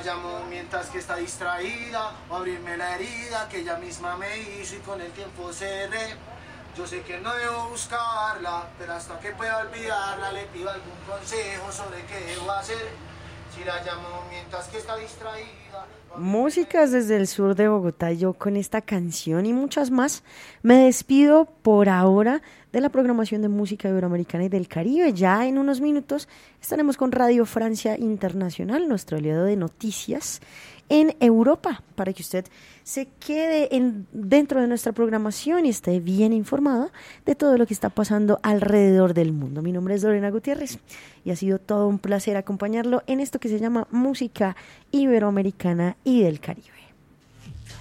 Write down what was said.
llamo mientras que está distraída, o abrirme la herida que ella misma me hizo y con el tiempo cerré. Yo sé que no debo buscarla, pero hasta que pueda olvidarla le pido algún consejo sobre qué debo hacer. Si la llamo mientras que está distraída. Músicas desde el sur de Bogotá, yo con esta canción y muchas más me despido por ahora de la programación de música iberoamericana y del Caribe. Ya en unos minutos estaremos con Radio Francia Internacional, nuestro aliado de noticias en Europa, para que usted se quede dentro de nuestra programación y esté bien informado de todo lo que está pasando alrededor del mundo. Mi nombre es Lorena Gutiérrez y ha sido todo un placer acompañarlo en esto que se llama música iberoamericana y del Caribe.